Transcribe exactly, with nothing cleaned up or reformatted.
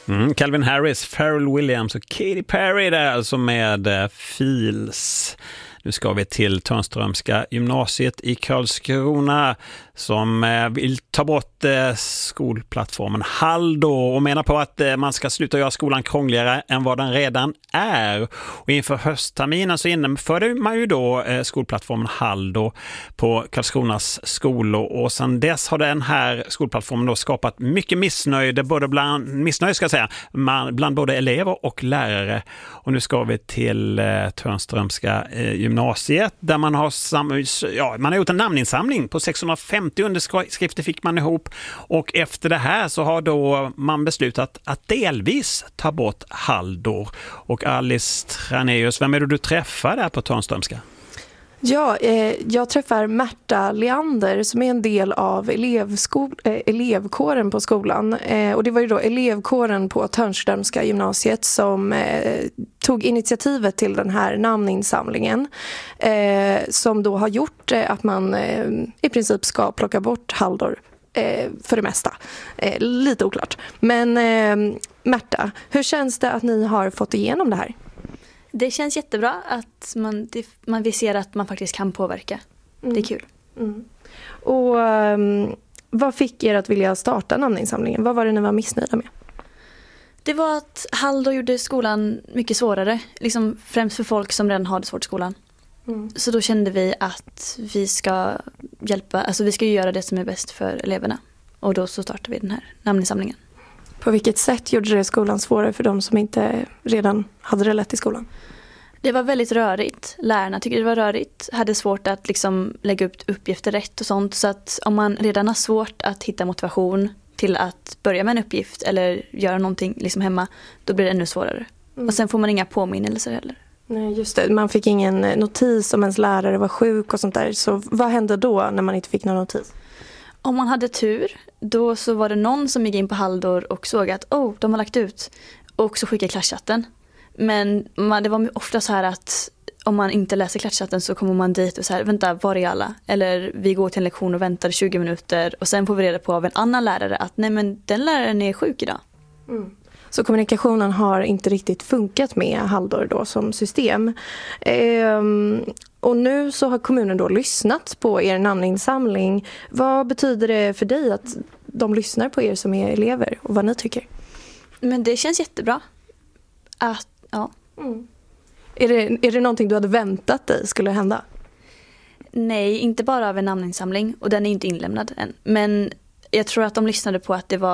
Mm, Calvin Harris, Pharrell Williams och Katy Perry där alltså med uh, Feels. Nu ska vi till Törnströmska gymnasiet i Karlskrona som eh, vill ta bort eh, skolplattformen Haldor och menar på att eh, man ska sluta göra skolan krångligare än vad den redan är. Och inför höstterminen så införde man ju då eh, skolplattformen Haldor på Karlskronas skolor och sedan dess har den här skolplattformen då skapat mycket missnöje, både bland, missnöje ska jag säga, man, bland både elever och lärare. Och nu ska vi till eh, Törnströmska eh, gymnasiet där man har, sam- ja, man har gjort en namninsamling på sexhundrafemtio underskrifter fick man ihop och efter det här så har då man beslutat att delvis ta bort Haldor. Och Alice Traneus, vem är det du träffar där på Törnströmska? Ja, eh, jag träffar Märta Leander som är en del av elevskol- eh, elevkåren på skolan. Eh, och det var ju då elevkåren på Törnströmska gymnasiet som eh, tog initiativet till den här namninsamlingen. Eh, som då har gjort eh, att man eh, i princip ska plocka bort Haldor eh, för det mesta. Eh, lite oklart. Men eh, Märta, hur känns det att ni har fått igenom det här? Det känns jättebra att man, det, man vill se att man faktiskt kan påverka. Mm. Det är kul. Mm. Och um, vad fick er att vilja starta namninsamlingen? Vad var det ni var missnöjda med? Det var att Haldor gjorde skolan mycket svårare. Liksom främst för folk som redan har det svårt i skolan. Mm. Så då kände vi att vi ska hjälpa, alltså vi ska göra det som är bäst för eleverna. Och då så startade vi den här namninsamlingen. På vilket sätt gjorde det skolan svårare för de som inte redan hade det lätt i skolan? Det var väldigt rörigt. Lärarna tyckte det var rörigt. Hade svårt att liksom lägga upp uppgifter rätt och sånt. Så att om man redan har svårt att hitta motivation till att börja med en uppgift eller göra någonting liksom hemma, då blir det ännu svårare. Mm. Och sen får man inga påminnelser heller. Nej, just det. Man fick ingen notis om ens lärare var sjuk och sånt där. Så vad hände då när man inte fick någon notis? Om man hade tur, då så var det någon som gick in på Haldor och såg att oh, de har lagt ut. Och så skickade klasschatten. Men man, det var ofta så här att om man inte läser klasschatten så kommer man dit och så här, vänta, var är alla? Eller vi går till en lektion och väntar tjugo minuter och sen får vi reda på av en annan lärare att nej men den läraren är sjuk idag. Mm. Så kommunikationen har inte riktigt funkat med Haldor då som system. Ehm, och nu så har kommunen då lyssnat på er namninsamling. Vad betyder det för dig att de lyssnar på er som är elever och vad ni tycker? Men det känns jättebra. Att, ja. Mm. Är det, är det någonting du hade väntat dig skulle hända? Nej, inte bara av en namninsamling och den är inte inlämnad än. Men jag tror att de lyssnade på att det var